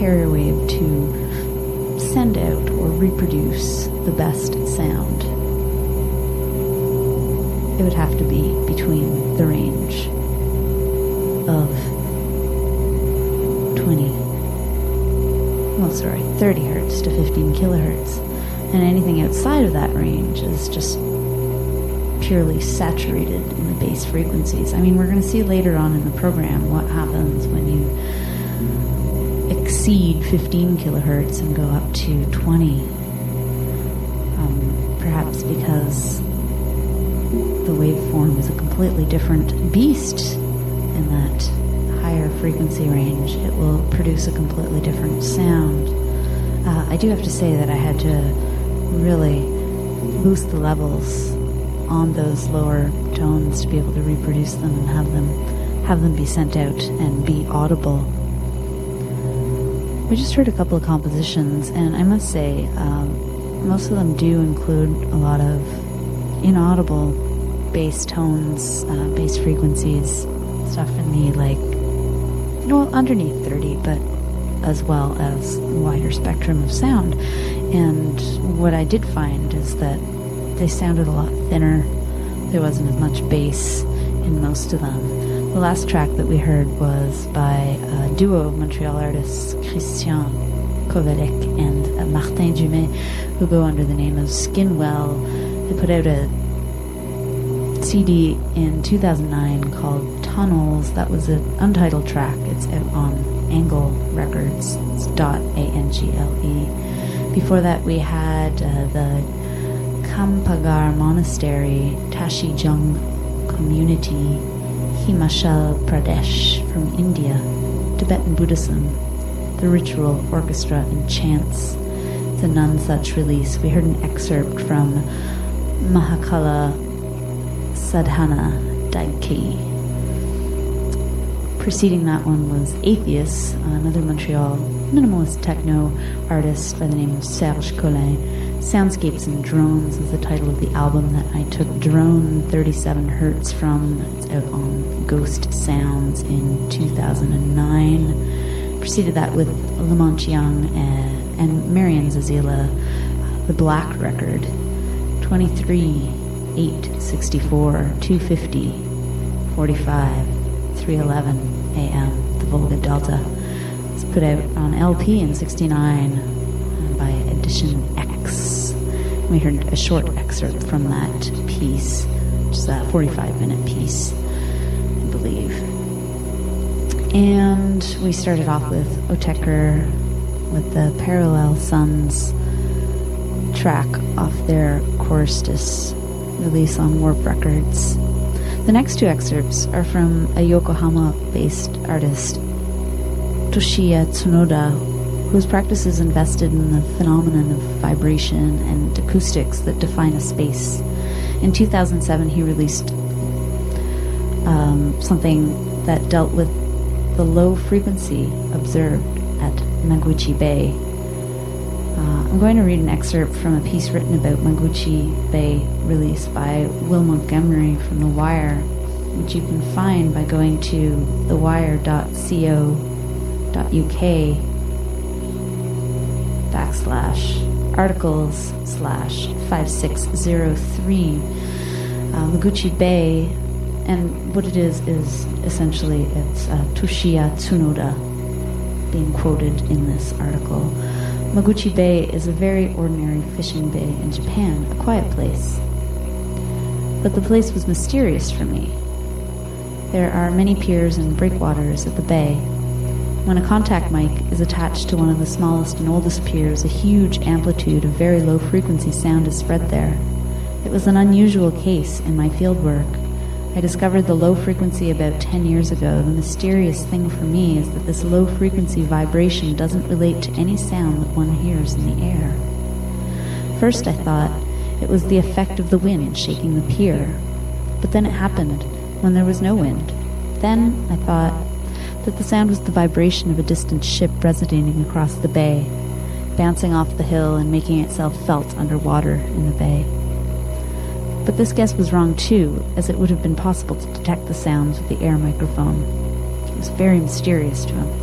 carrier wave to send out or reproduce the best sound, it would have to be between the range of 30 hertz to 15 kilohertz. And anything outside of that range is just purely saturated in the bass frequencies. I mean, we're going to see later on in the program what happens when you exceed 15 kilohertz and go up to 20. Perhaps because the waveform is a completely different beast in that higher frequency range. It will produce a completely different sound. I do have to say that I had to really boost the levels on those lower tones to be able to reproduce them and have them be sent out and be audible. We just heard a couple of compositions, and I must say, most of them do include a lot of inaudible bass tones, bass frequencies, stuff in the underneath 30, but as well as a wider spectrum of sound. And what I did find is that they sounded a lot thinner. There wasn't as much bass in most of them. The last track that we heard was by a duo of Montreal artists, Christian Kovalek and Martin Dumais, who go under the name of Skinwell. They put out a CD in 2009 called Tunnels. That was an untitled track. It's out on Angle Records. It's .angle. Before that, we had the Kampagar Monastery, Tashi Jung Community, Himachal Pradesh from India, Tibetan Buddhism, the Ritual Orchestra and Chants. It's a Nonesuch release. We heard an excerpt from Mahakala Sadhana Daiki. Preceding that one was Atheist, another Montreal minimalist techno artist by the name of Serge Collin. Soundscapes and Drones is the title of the album that I took Drone 37 Hertz from. It's out on Ghost Sounds in 2009. Preceded that with Lamont Young and Marian Zazila, The Black Record, 23, 8, 64, 250, 45, 311 AM, the Volga Delta. It's put out on LP in 69 by Edition X. We heard a short excerpt from that piece, which is a 45-minute piece, I believe. And we started off with Oteker with the Parallel Suns track off their Choristus release on Warp Records. The next two excerpts are from a Yokohama-based artist, Toshiya Tsunoda, whose practice is invested in the phenomenon of vibration and acoustics that define a space. In 2007, he released something that dealt with the low frequency observed at Maguchi Bay. I'm going to read an excerpt from a piece written about Maguchi Bay released by Will Montgomery from The Wire, which you can find by going to thewire.co.uk/articles/5603. Maguchi Bay, and what it is essentially it's Toshiya Tsunoda being quoted in this article. Maguchi Bay is a very ordinary fishing bay in Japan, a quiet place. But the place was mysterious for me. There are many piers and breakwaters at the bay. When a contact mic is attached to one of the smallest and oldest piers, a huge amplitude of very low frequency sound is spread there. It was an unusual case in my fieldwork. I discovered the low frequency about 10 years ago. The mysterious thing for me is that this low frequency vibration doesn't relate to any sound that one hears in the air. First I thought it was the effect of the wind shaking the pier, but then it happened when there was no wind. Then I thought that the sound was the vibration of a distant ship resonating across the bay, bouncing off the hill and making itself felt underwater in the bay. But this guess was wrong too, as it would have been possible to detect the sounds with the air microphone. It was very mysterious to him.